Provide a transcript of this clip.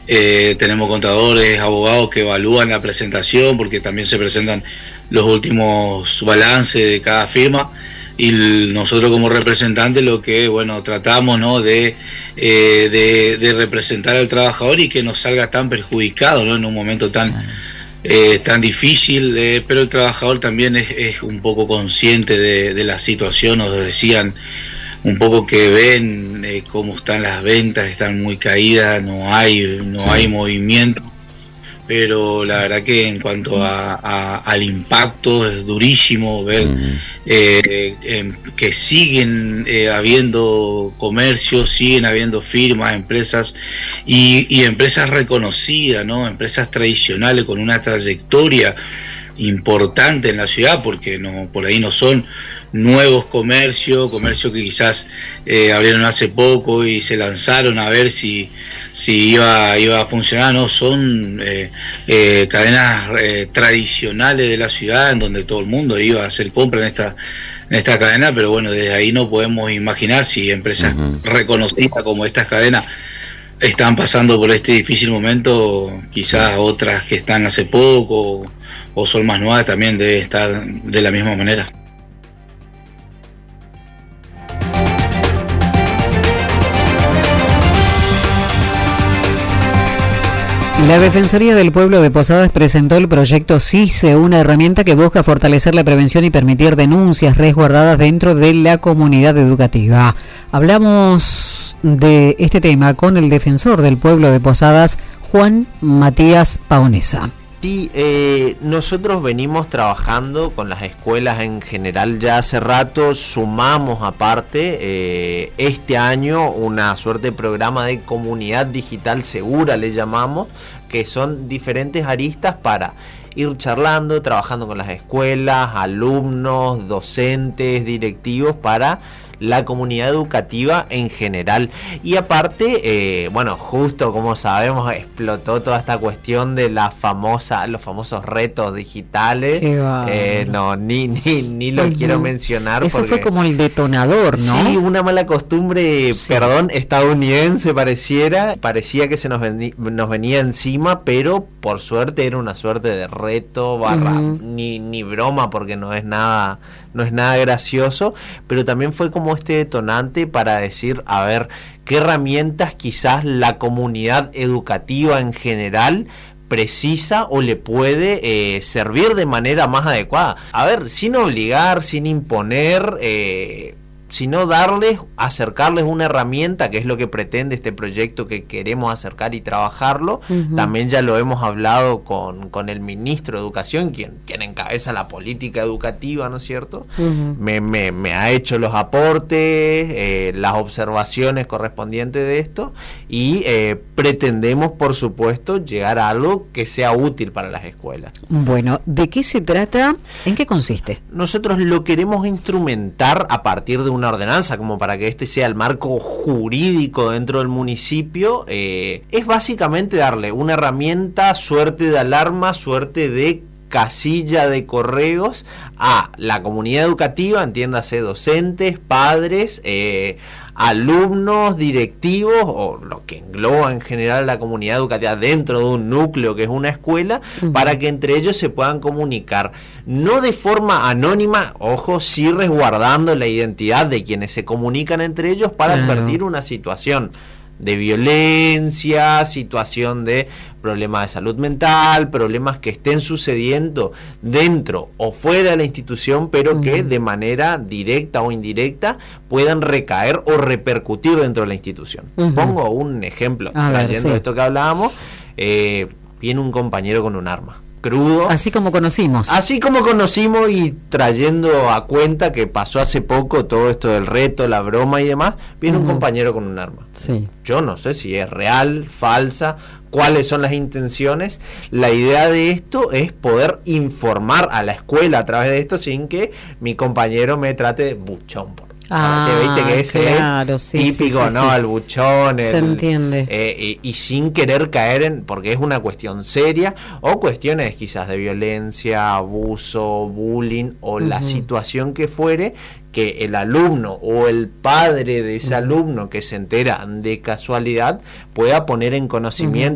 Tenemos contadores, abogados que evalúan la presentación, porque también se presentan los últimos balances de cada firma, y nosotros como representantes lo que, bueno, tratamos, ¿no?, de representar al trabajador y que no salga tan perjudicado, ¿no?, en un momento tan difícil, pero el trabajador también es un poco consciente de la situación. Nos decían un poco que ven cómo están las ventas, están muy caídas, no hay movimiento, pero la verdad que en cuanto al impacto es durísimo ver que siguen habiendo comercios, siguen habiendo firmas, empresas y empresas reconocidas, ¿no?, empresas tradicionales con una trayectoria importante en la ciudad, porque por ahí no son nuevos comercios que quizás abrieron hace poco y se lanzaron a ver si iba a funcionar. No, son cadenas tradicionales de la ciudad, en donde todo el mundo iba a hacer compra en esta cadena, pero bueno, desde ahí no podemos imaginar si empresas reconocidas como estas cadenas están pasando por este difícil momento, quizás otras que están hace poco o son más nuevas también deben estar de la misma manera. La Defensoría del Pueblo de Posadas presentó el proyecto CICE, una herramienta que busca fortalecer la prevención y permitir denuncias resguardadas dentro de la comunidad educativa. Hablamos de este tema con el defensor del Pueblo de Posadas, Juan Matías Paonesa. Sí, nosotros venimos trabajando con las escuelas en general ya hace rato, sumamos aparte este año una suerte de programa de comunidad digital segura, le llamamos, que son diferentes aristas para ir charlando, trabajando con las escuelas, alumnos, docentes, directivos, para la comunidad educativa en general. Y aparte, bueno, justo como sabemos, explotó toda esta cuestión de los famosos retos digitales. No, ni lo quiero mencionar. Eso fue como el detonador, ¿no? Sí, una mala costumbre, estadounidense parecía que se nos venía encima, pero por suerte era una suerte de reto ni broma, porque no es nada gracioso, pero también fue como este detonante para decir, a ver, qué herramientas quizás la comunidad educativa en general precisa o le puede servir de manera más adecuada. A ver, sin obligar, sin imponer, sino acercarles una herramienta, que es lo que pretende este proyecto que queremos acercar y trabajarlo. También ya lo hemos hablado con el ministro de Educación, quien encabeza la política educativa, ¿no es cierto? Me ha hecho los aportes, las observaciones correspondientes de esto, y pretendemos, por supuesto, llegar a algo que sea útil para las escuelas. Bueno, ¿de qué se trata? ¿En qué consiste? Nosotros lo queremos instrumentar a partir de una ordenanza, como para que este sea el marco jurídico dentro del municipio. Es básicamente darle una herramienta, suerte de alarma, suerte de casilla de correos a la comunidad educativa, entiéndase docentes, padres, alumnos, directivos, o lo que engloba en general la comunidad educativa dentro de un núcleo que es una escuela, para que entre ellos se puedan comunicar, no de forma anónima, ojo, sí resguardando la identidad de quienes se comunican entre ellos, para advertir una situación de violencia, situación de problemas de salud mental, problemas que estén sucediendo dentro o fuera de la institución, pero que de manera directa o indirecta puedan recaer o repercutir dentro de la institución. Pongo un ejemplo, trayendo esto que hablábamos, viene un compañero con un arma. Crudo. Así como conocimos y trayendo a cuenta que pasó hace poco todo esto del reto, la broma y demás, viene un compañero con un arma. Sí. Yo no sé si es real, falsa, cuáles son las intenciones. La idea de esto es poder informar a la escuela a través de esto sin que mi compañero me trate de buchón, por viste que es claro, típico, ¿no? El buchón, se entiende. Y sin querer caer porque es una cuestión seria, o cuestiones quizás de violencia, abuso, bullying, o la situación que fuere, que el alumno o el padre de ese alumno que se entera de casualidad pueda poner en conocimiento